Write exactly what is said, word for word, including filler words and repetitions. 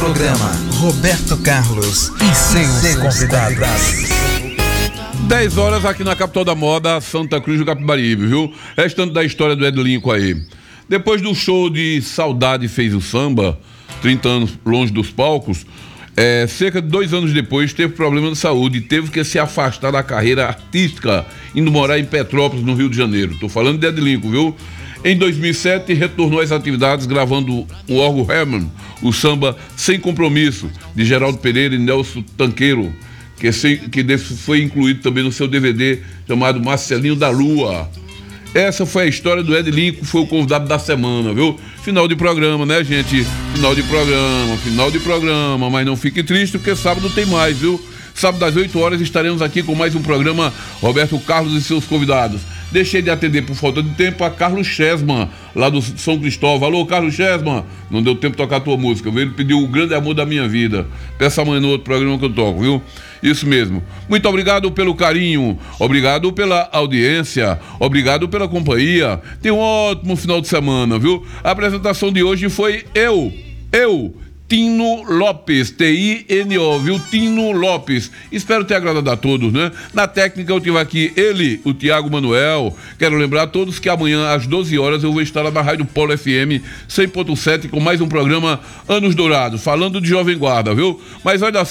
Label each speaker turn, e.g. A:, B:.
A: programa Roberto Carlos e seus convidados.
B: dez horas aqui na capital da moda, Santa Cruz do Capibaribe, viu? Restante da história do Edlinco aí. Depois do show de Saudade Fez o Samba, trinta anos longe dos palcos, é, cerca de dois anos depois teve problema de saúde e teve que se afastar da carreira artística, indo morar em Petrópolis, no Rio de Janeiro. Tô falando de Edlinco, viu? Em dois mil e sete, retornou às atividades gravando o órgão Herman, o samba Sem Compromisso, de Geraldo Pereira e Nelson Tanqueiro, que, se, que foi incluído também no seu D V D chamado Marcelinho da Lua. Essa foi a história do Edlinco, foi o convidado da semana, viu? Final de programa, né, gente? Final de programa, final de programa, mas não fique triste porque sábado tem mais, viu? Sábado às oito horas estaremos aqui com mais um programa Roberto Carlos e seus convidados. Deixei de atender por falta de tempo a Carlos Chesman, lá do São Cristóvão. Alô, Carlos Chesman, não deu tempo de tocar a tua música, viu? Ele pediu o grande amor da minha vida. Peça amanhã no outro programa que eu toco, viu? Isso mesmo. Muito obrigado pelo carinho, obrigado pela audiência, obrigado pela companhia. Tenha um ótimo final de semana, viu? A apresentação de hoje foi eu, eu, Tino Lopes, T I N O, viu? Tino Lopes. Espero ter agradado a todos, né? Na técnica eu tive aqui ele, o Tiago Manuel. Quero lembrar a todos que amanhã às doze horas eu vou estar lá na Rádio Polo F M cem ponto sete com mais um programa Anos Dourados, falando de Jovem Guarda, viu? Mas olha